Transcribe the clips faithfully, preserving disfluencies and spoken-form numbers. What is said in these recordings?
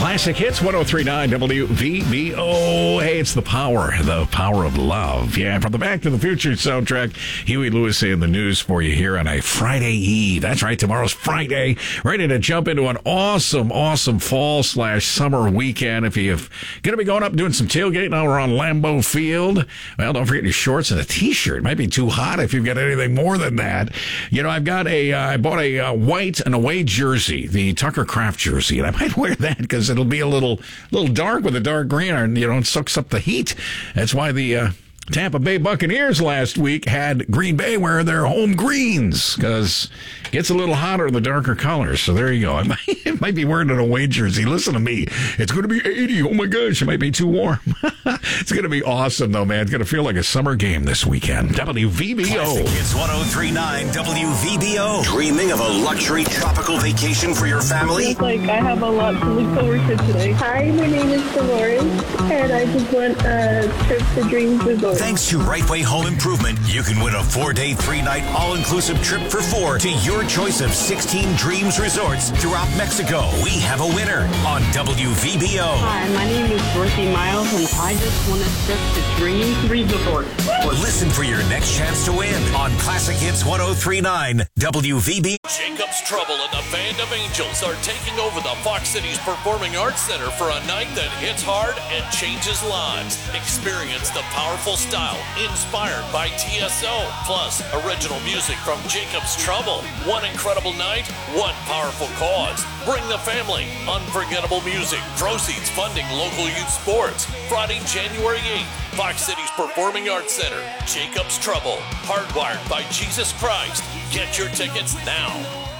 Classic Hits, one oh three point nine W V B O. Hey, it's the power, the power of love. Yeah, from the Back to the Future soundtrack, Huey Lewis saying the news for you here on a Friday Eve. That's right, tomorrow's Friday. Ready to jump into an awesome, awesome fall slash summer weekend. If you're going to be going up doing some tailgating over on Lambeau Field, well, don't forget your shorts and a t-shirt. It might be too hot if you've got anything more than that. You know, I've got a, uh, I bought a uh, white and away jersey, the Tucker Craft jersey, and I might wear that because it'll be a little little dark with a dark green, and you know, it soaks up the heat. That's why the uh, Tampa Bay Buccaneers last week had Green Bay wear their home greens because it gets a little hotter in the darker colors. So there you go. I might, it might be wearing an away jersey. Listen to me. It's going to be eighty. Oh, my gosh. It might be too warm. It's going to be awesome, though, man. It's going to feel like a summer game this weekend. W V B O. Classic Hits one oh three point nine W V B O. Dreaming of a luxury tropical vacation for your family? It's like I have a lot to look forward to today. Hi, my name is Dolores, and I just went a trip to Dreams Resort. Thanks to Rightway Home Improvement, you can win a four-day, three-night, all-inclusive trip for four to your choice of sixteen Dreams Resorts throughout Mexico. We have a winner on W V B O. Hi, my name is Dorothy Miles, and I just won a trip to Dreams Resort. Listen for your next chance to win on Classic Hits one oh three point nine W V B O. Jacob's Trouble and the Band of Angels are taking over the Fox Cities Performing Arts Center for a night that hits hard and changes lives. Experience the powerful style inspired by T S O, plus original music from Jacob's Trouble. One incredible night, one powerful cause. Bring the family. Unforgettable music. Proceeds funding local youth sports. Friday, January eighth, Fox Cities Performing Arts Center. Jacob's Trouble. Hardwired by Jesus Christ. Get your tickets now.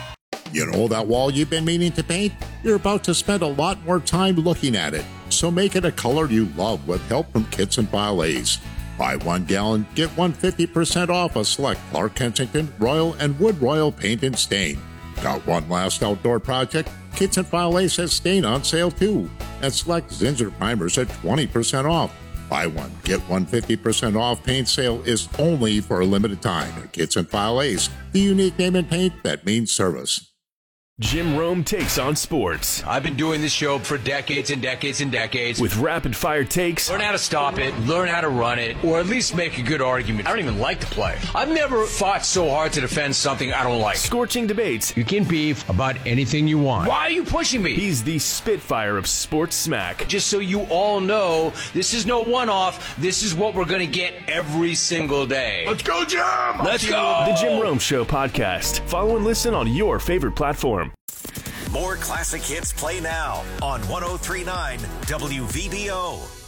You know that wall you've been meaning to paint? You're about to spend a lot more time looking at it. So make it a color you love with help from Kits and File A's. Buy one gallon, get one fifty percent off a select Clark Kensington, Royal, and Wood Royal paint and stain. Got one last outdoor project? Kits and File Ace has stain on sale too. And select Zinsser primers at twenty percent off. Buy one, get one fifty percent off paint sale is only for a limited time at Kits and File Ace, the unique name in paint that means service. Jim Rome takes on sports. I've been doing this show for decades and decades and decades. With rapid-fire takes. Learn how to stop it, learn how to run it, or at least make a good argument. I don't even like to play. I've never fought so hard to defend something I don't like. Scorching debates. You can beef about anything you want. Why are you pushing me? He's the Spitfire of sports smack. Just so you all know, this is no one-off. This is what we're going to get every single day. Let's go, Jim! Let's go! The Jim Rome Show podcast. Follow and listen on your favorite platform. More classic hits play now on one oh three point nine W V B O.